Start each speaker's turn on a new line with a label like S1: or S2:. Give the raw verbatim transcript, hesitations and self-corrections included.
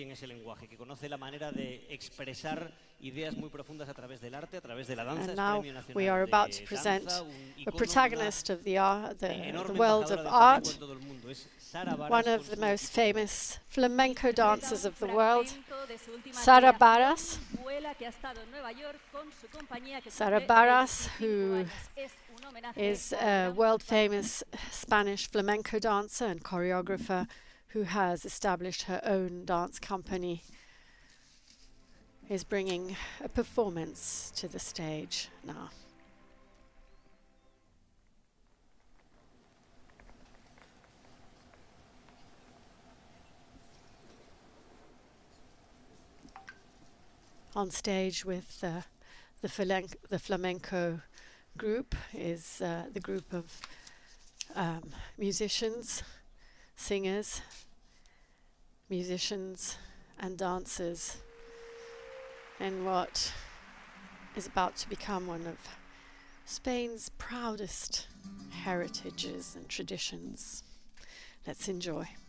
S1: bien ese lenguaje, que conoce la manera de expresar ideas muy profundas a través del arte, a través de la danza.
S2: And
S1: Es
S2: now
S1: Premio
S2: we
S1: Nacional
S2: are
S1: de
S2: about to present
S1: Danza, un
S2: a
S1: icono,
S2: protagonist of the, art,
S1: una
S2: the, the
S1: enorme
S2: world of
S1: embajadora del flamenco en
S2: art,
S1: todo el mundo. Es Sara
S2: one
S1: Baras
S2: of
S1: con
S2: the
S1: su
S2: most
S1: equipo.
S2: famous flamenco dancers of the world, Sara Baras. Sara Baras, who is a world famous Spanish flamenco dancer and choreographer who has established her own dance company, is bringing a performance to the stage now. On stage with uh, the, flamenco, the flamenco group is uh, the group of um, musicians, singers, musicians and dancers in what is about to become one of Spain's proudest heritages and traditions. Let's enjoy.